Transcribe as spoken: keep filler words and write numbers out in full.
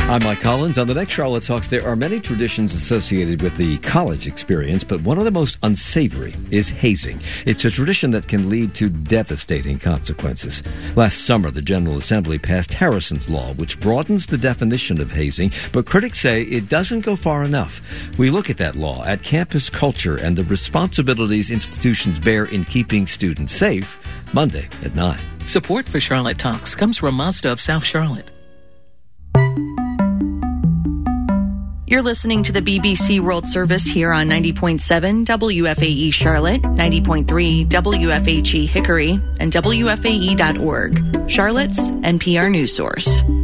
I'm Mike Collins. On the next Charlotte Talks, there are many traditions associated with the college experience, but one of the most unsavory is hazing. It's a tradition that can lead to devastating consequences. Last summer, the General Assembly passed Harrison's Law, which broadens the definition of hazing, but critics say it doesn't go far enough. We look at that law, at campus culture, and the responsibilities institutions bear in keeping students safe, Monday at nine. Support for Charlotte Talks comes from Mazda of South Charlotte. You're listening to the B B C World Service here on ninety point seven W F A E Charlotte, ninety point three W F H E Hickory, and W F A E dot org, Charlotte's N P R news source.